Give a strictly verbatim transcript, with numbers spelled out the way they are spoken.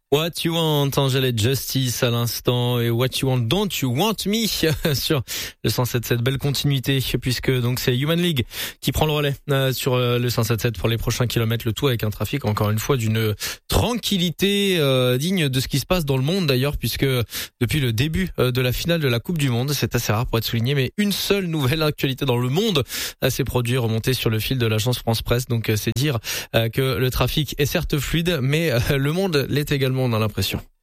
What You Want, Angela Justice à l'instant, et What You Want, Don't You Want Me sur le cent sept sept. Belle continuité, puisque donc c'est Human League qui prend le relais euh, sur euh, le cent sept sept pour les prochains kilomètres, le tout avec un trafic encore une fois d'une tranquillité euh, digne de ce qui se passe dans le monde d'ailleurs, puisque depuis le début euh, de la finale de la Coupe du Monde, c'est assez rare pour être souligné, mais une seule nouvelle actualité dans le monde euh, s'est produite, remontée sur le fil de l'agence France Presse, donc euh, c'est dire euh, que le trafic est certes fluide, mais euh, le monde l'est également, on a l'impression.